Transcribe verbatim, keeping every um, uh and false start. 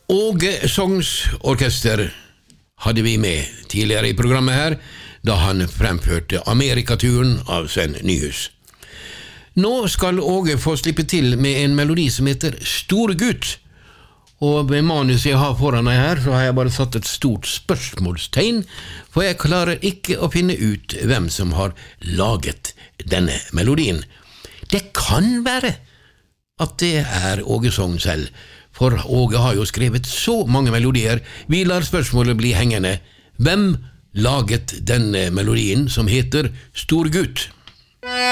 Åge Songs orkester hadde vi med tidligere i programmet her, da han fremførte Amerikaturen av Sven Nyhus. Nå skal Åge få slippe til med en melodi som heter Storgutt, og med manuset jeg har foran meg her, så har jeg bare satt et stort spørsmålstegn, for jeg klarer ikke å finne ut hvem som har laget denne melodien. Det kan være at det er Åge Song selv, for Åge har jo skrevet så mange melodier. Vi lar spørsmålet bli hengende. Hvem laget denne melodien som heter Storgutt?